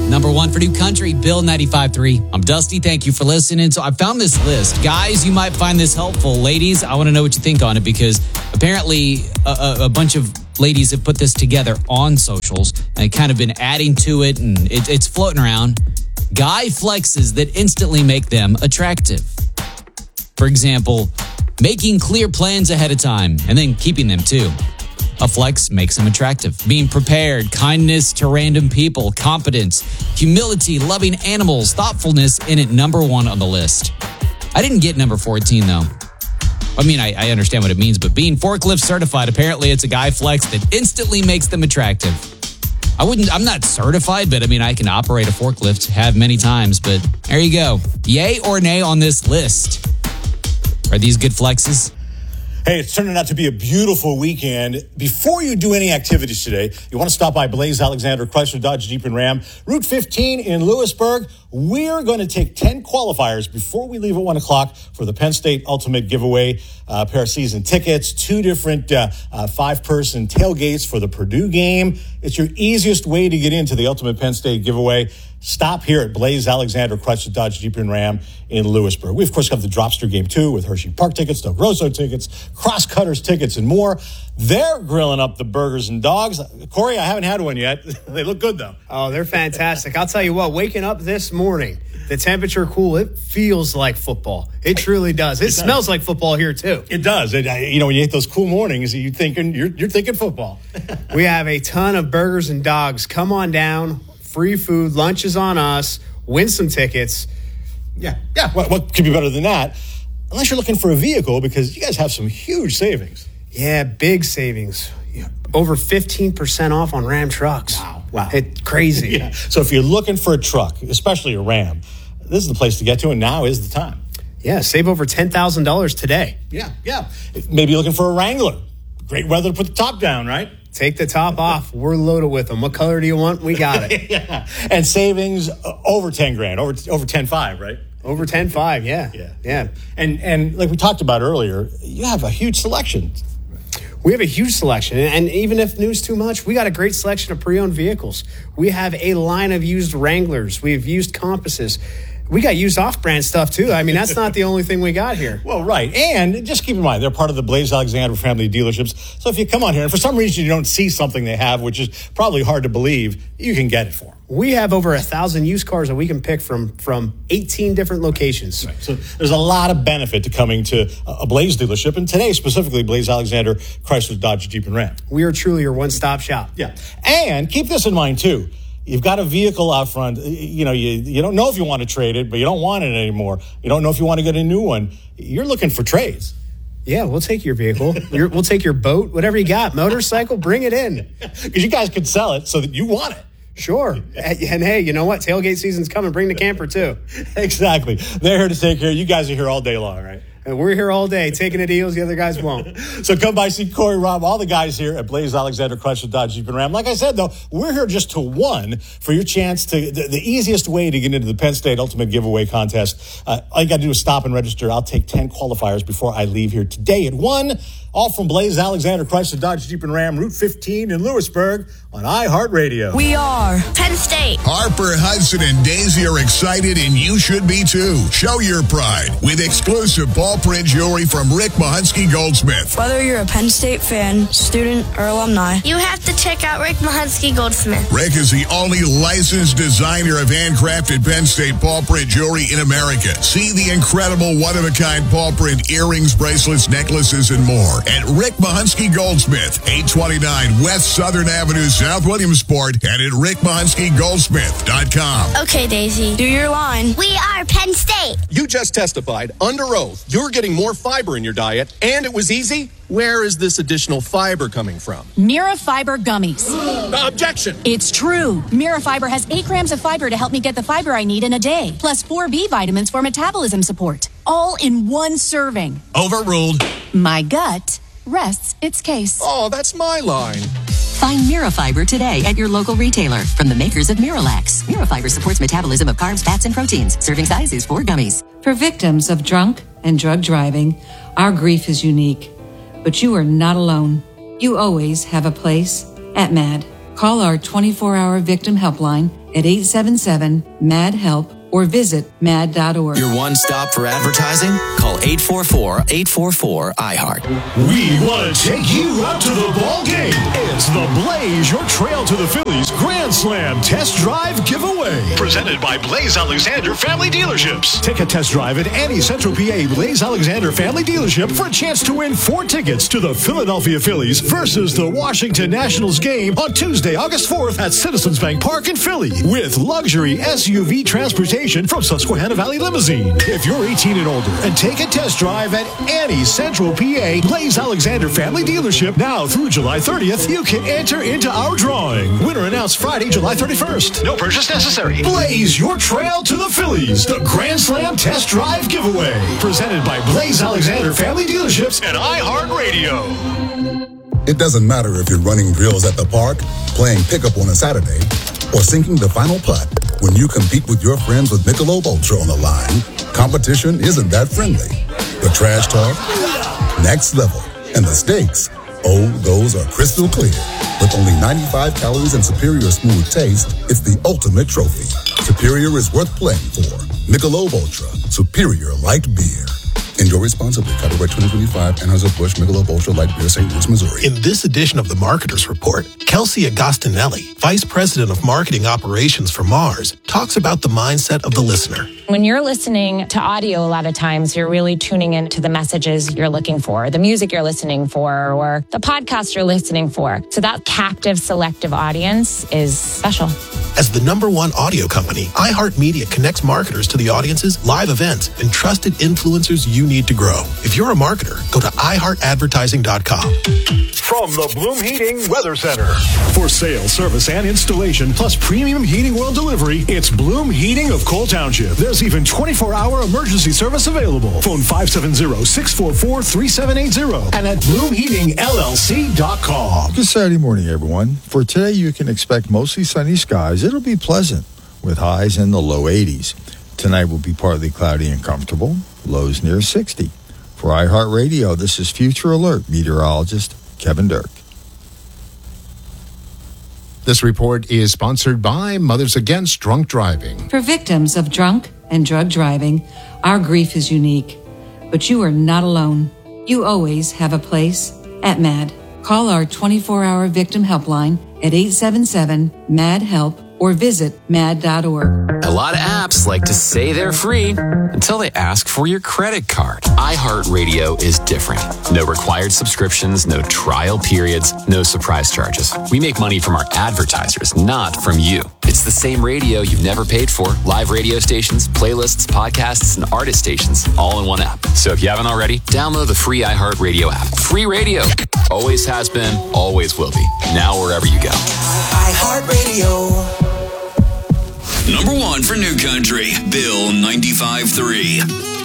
Number 1 for New Country, Bill 95.3. I'm Dusty. Thank you for listening. So I found this list. Guys, you might find this helpful. Ladies, I want to know what you think on it because apparently a bunch of ladies have put this together on socials and kind of been adding to it, and it's floating around. Guy flexes that instantly make them attractive. For example, making clear plans ahead of time and then keeping them too. A flex makes them attractive. Being prepared, kindness to random people, competence, humility, loving animals, thoughtfulness in at number 1 on the list. I didn't get number 14 though. I mean, I understand what it means, but being forklift certified, apparently it's a guy flex that instantly makes them attractive. I'm not certified, but I mean, I can operate a forklift, have many times, but there you go. Yay or nay on this list? Are these good flexes? Hey, it's turning out to be a beautiful weekend. Before you do any activities today, you want to stop by Blaze Alexander Chrysler Dodge Jeep and Ram, Route 15 in Lewisburg. We're going to take 10 qualifiers before we leave at 1 o'clock for the Penn State Ultimate Giveaway, pair of season tickets, 2 different 5-person tailgates for the Purdue game. It's your easiest way to get into the Ultimate Penn State Giveaway. Stop here at Blaze Alexander Chrysler Dodge Jeep and Ram in Lewisburg. We, of course, have the Dropster game, too, with Hershey Park tickets, Del Grosso tickets, Cross Cutters tickets, and more. They're grilling up the burgers and dogs. Corey, I haven't had one yet. They look good, though. Oh, they're fantastic. I'll tell you what, waking up this morning, the temperature cool, it feels like football. It truly does. It smells like football here, too. It does. When you hit those cool mornings, you're thinking football. We have a ton of burgers and dogs. Come on down. Free food, lunch is on us, win some tickets. Yeah. What could be better than that? Unless you're looking for a vehicle, because you guys have some huge savings. Yeah, big savings. Over 15% off on Ram trucks. Wow. It's crazy. Yeah. So if you're looking for a truck, especially a Ram, this is the place to get to, and now is the time. Yeah, save over $10,000 today. Yeah. Maybe you're looking for a Wrangler. Great weather to put the top down, right? Take the top off. We're loaded with them. What color do you want? We got it. Yeah. And savings over 10 grand, over 10.5, right? Over 10.5, yeah. And like we talked about earlier, you have a huge selection. We have a huge selection. And even if new's too much, we got a great selection of pre-owned vehicles. We have a line of used Wranglers. We have used Compasses. We got used off-brand stuff, too. I mean, that's not the only thing we got here. Well, right. And just keep in mind, they're part of the Blaze Alexander family dealerships. So if you come on here and for some reason you don't see something they have, which is probably hard to believe, you can get it for them. We have over 1,000 used cars that we can pick from 18 different locations. Right. So there's a lot of benefit to coming to a Blaze dealership, and today specifically Blaze Alexander Chrysler Dodge Jeep and Ram. We are truly your one-stop shop. Yeah. And keep this in mind, too. You've got a vehicle out front. You don't know if you want to trade it, but you don't want it anymore. You don't know if you want to get a new one. You're looking for trades. Yeah, we'll take your vehicle. We'll take your boat, whatever you got. Motorcycle, bring it in. Because you guys can sell it so that you want it. Sure. And hey, you know what? Tailgate season's coming. Bring the camper, too. Exactly. They're here to take care. You guys are here all day long, right? And we're here all day taking the deals the other guys won't. So come by, see Corey, Rob, all the guys here at Blaze Alexander Chrysler Dodge Jeep and Ram. Like I said, though, we're here just to one for your chance to the easiest way to get into the Penn State Ultimate Giveaway contest. All you got to do is stop and register. I'll take 10 qualifiers before I leave here today at 1. All from Blaze Alexander Chrysler Dodge Jeep and Ram, Route 15 in Lewisburg on iHeartRadio. We are Penn State. Harper, Hudson, and Daisy are excited, and you should be too. Show your pride with exclusive ball print jewelry from Rick Mahunsky Goldsmith. Whether you're a Penn State fan, student, or alumni, you have to check out Rick Mahunsky Goldsmith. Rick is the only licensed designer of handcrafted Penn State ball print jewelry in America. See the incredible one-of-a-kind ball print earrings, bracelets, necklaces, and more at Rick Mahunsky Goldsmith, 829 West Southern Avenue, South Williamsport, and at rickmahunsky.goldsmith.com. Okay, Daisy. do your line. We are Penn State. You just testified under oath you're getting more fiber in your diet, and it was easy. Where is this additional fiber coming from? Mira Fiber Gummies. Objection! It's true. Mira Fiber has 8 grams of fiber to help me get the fiber I need in a day, plus 4 B vitamins for metabolism support, all in one serving. Overruled. My gut rests its case. Oh, that's my line. Find Mirafiber today at your local retailer from the makers of Miralax. Mirafiber supports metabolism of carbs, fats, and proteins. Serving size is 4 gummies. For victims of drunk and drug driving, our grief is unique. But you are not alone. You always have a place at MAD. Call our 24-hour victim helpline at 877-MAD-HELP or visit mad.org. Your one stop for advertising? Call 844-844-iHeart. We want to take you out to the ball game. It's the Blaze Your Trail to the Phillies Grand Slam Test Drive Giveaway. Presented by Blaze Alexander Family Dealerships. Take a test drive at any Central PA Blaze Alexander Family Dealership for a chance to win 4 tickets to the Philadelphia Phillies versus the Washington Nationals game on Tuesday, August 4th at Citizens Bank Park in Philly with luxury SUV transportation from Susquehanna Valley Limousine. If you're 18 and older and take a test drive at any Central PA Blaze Alexander Family Dealership now through July 30th, you can enter into our drawing. Winner announced Friday, July 31st. No purchase necessary. Blaze Your Trail to the Phillies, the Grand Slam Test Drive Giveaway. Presented by Blaze Alexander Family Dealerships and iHeartRadio. It doesn't matter if you're running drills at the park, playing pickup on a Saturday, or sinking the final putt. When you compete with your friends with Michelob Ultra on the line, competition isn't that friendly. The trash talk, next level, and the stakes, oh, those are crystal clear. With only 95 calories and superior smooth taste, it's the ultimate trophy. Superior is worth playing for. Michelob Ultra, superior light beer. Enjoy responsibly. Copyright 2025, Anheuser-Busch Michelob Ultra Light Beer, St. Louis, Missouri. In this edition of the Marketer's Report, Kelsey Agostinelli, Vice President of Marketing Operations for Mars, talks about the mindset of the listener. When you're listening to audio, a lot of times you're really tuning into the messages you're looking for, the music you're listening for, or the podcast you're listening for. So that captive, selective audience is special. As the #1 audio company, iHeartMedia connects marketers to the audiences, live events, and trusted influencers you need to grow. If you're a marketer, go to iHeartAdvertising.com. From the Bloom Heating Weather Center. For sale, service, and installation, plus premium heating oil delivery, it's Bloom Heating of Cole Township. There's even 24-hour emergency service available. Phone 570-644-3780 and at BloomHeatingLLC.com. Good Saturday morning, everyone. For today, you can expect mostly sunny skies. It'll be pleasant with highs in the low 80s. Tonight will be partly cloudy and comfortable, lows near 60. For iHeartRadio, this is Future Alert meteorologist Kevin Dirk. This report is sponsored by Mothers Against Drunk Driving. For victims of drunk and drug driving, our grief is unique. But you are not alone. You always have a place at MAD. Call our 24-hour victim helpline at 877-MAD-HELP or visit mad.org. A lot of apps like to say they're free until they ask for your credit card. iHeartRadio is different. No required subscriptions, no trial periods, no surprise charges. We make money from our advertisers, not from you. It's the same radio you've never paid for. Live radio stations, playlists, podcasts, and artist stations all in one app. So if you haven't already, download the free iHeartRadio app. Free radio. Always has been, always will be. Now wherever you go. iHeartRadio. #1 for New Country, Bill 95.3.